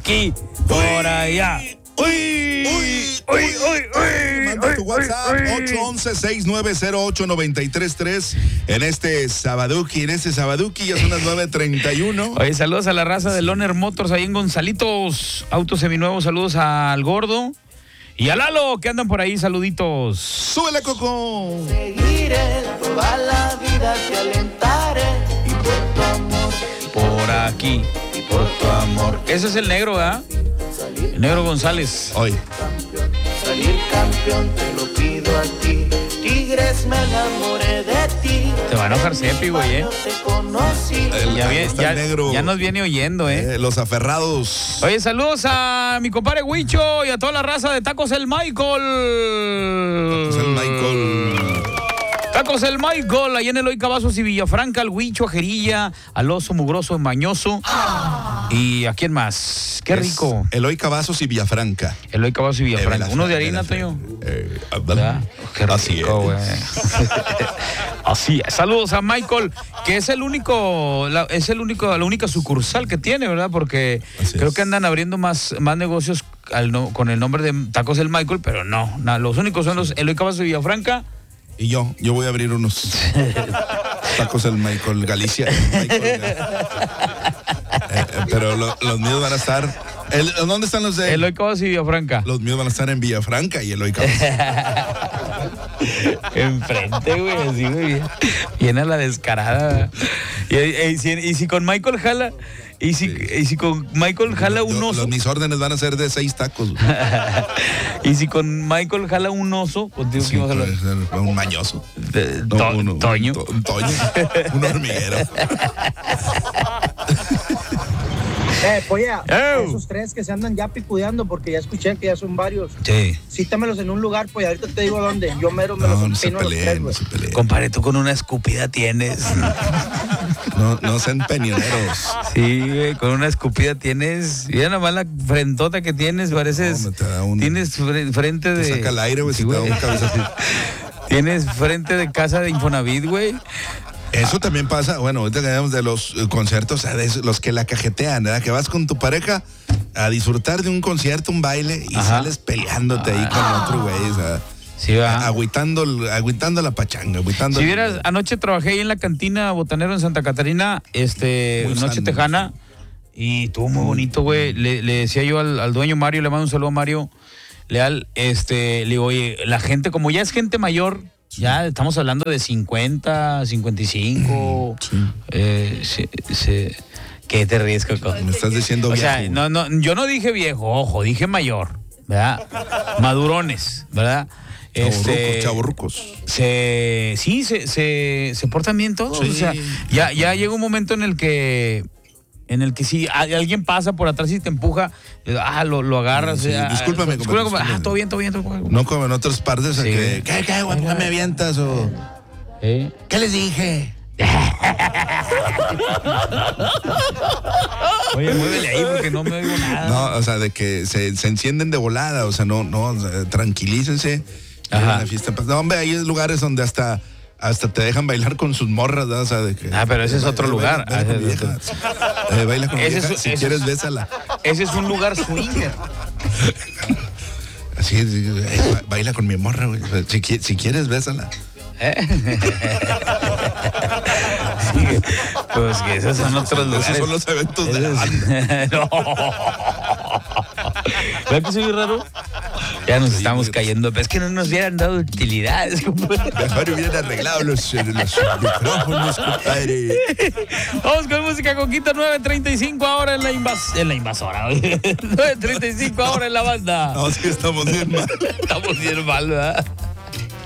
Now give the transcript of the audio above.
aquí, por allá. Manda tu WhatsApp 811-6908-933 en este Sabaduki. Ya son las 9:31. Oye, saludos a la raza de Loner Motors ahí en Gonzalitos. Autos seminuevos, saludos al Gordo y a Lalo que andan por ahí, saluditos. ¡Súbele, Coco! Seguiré, toda la vida te alentaré y por tu amor. Por aquí, por tu amor. Ese es el negro, ¿verdad? El negro González. Hoy. Salir campeón te lo pido a ti. Tigres, me enamoré de ti. Te va a enojar Cepi, güey, Yo te conocí. El negro. Ya nos viene oyendo, Los aferrados. Oye, saludos a mi compadre Huicho y a toda la raza de Tacos el Michael. Tacos el Michael, ahí en Eloy Cavazos y Villafranca, al Huicho, a Jerilla, al Oso Mugroso, Mañoso. ¿Y a quién más? Qué rico. Eloy Cavazos y Villafranca. Eloy Cavazos y Villafranca. Uno de harina, Toño. Qué rico, güey. Así es. Saludos a Michael, que es la única sucursal que tiene, ¿verdad? Porque creo que andan abriendo más negocios con el nombre de Tacos el Michael, pero no, los únicos son los Eloy Cavazos y Villafranca. Y yo voy a abrir unos Tacos el Michael Galicia. Pero los míos van a estar. ¿Dónde están los de Eloy Cavazos y Villafranca? Los míos van a estar en Villafranca y Eloy Cavazos. Enfrente, güey, así, güey. Viene a la descarada. Y si con Michael jala. Y si con Michael jala un oso. Mis órdenes van a ser de 6 tacos. Y si con Michael jala un oso, contigo Sí, que vas a hablar. un mañoso. Toño. Un Toño. Un hormiguero. Polla, esos 3 que se andan ya picudeando, porque ya escuché que ya son varios. Sí. Cítamelos en un lugar, pues ahorita te digo dónde. Yo mero me los empino los 3, güey. Compadre, tú con una escupida tienes. No sean peñoneros. Sí, güey, con una escupida tienes. Mira nada más la frentota que tienes, pareces. Tienes frente de. Te saca el aire, güey, si te da un cabezazo. Tienes frente de casa de Infonavit, güey. Eso también pasa, bueno, ahorita que hablamos de los conciertos, o sea, de los que la cajetean, ¿verdad? Que vas con tu pareja a disfrutar de un concierto, un baile, y sales peleándote ahí con otro güey, o sea, sí, va. agüitando la pachanga, Si vieras, anoche trabajé ahí en la cantina Botanero en Santa Catarina, noche tejana, y estuvo muy bonito, güey. Le decía yo al dueño Mario, le mando un saludo a Mario Leal, le digo, oye, la gente, como ya es gente mayor, ya estamos hablando de 50, 55. ¿Qué te ríes, Coco? Me estás diciendo viejo. O sea, no, yo no dije viejo, ojo, dije mayor, ¿verdad? Madurones, ¿verdad? Chavorrucos. Se portan bien todos. Sí. O sea, ya llega un momento en el que si alguien pasa por atrás y te empuja, lo agarras. Sí, discúlpame. Todo bien. No como en otras partes, sí. ¿Qué, güey? ¿Por qué me avientas? O, ¿qué les dije? Oye, muévele ahí porque no me oigo nada. No, o sea, de que se encienden de volada, o sea, no, tranquilícense. La fiesta. No, hombre, hay lugares donde hasta te dejan bailar con sus morras, ¿no? O sea, de que, pero ese es otro lugar. Baila con vieja. Si quieres, bésala. Ese es un lugar swinger. Así, baila con mi morra, güey. Si quieres, bésala. Sí, pues que esos son otros lugares. Esos son los eventos de la banda. No. ¿Verdad que soy raro? Ya nos estamos cayendo, pero es que no nos hubieran dado utilidades, compadre. Mejor hubieran arreglado los micrófonos, compadre. Vamos con música, Coquito. 9:35 ahora en la invasora. 9:35 ahora en la banda. No, sí, estamos bien mal. Estamos bien mal, ¿verdad?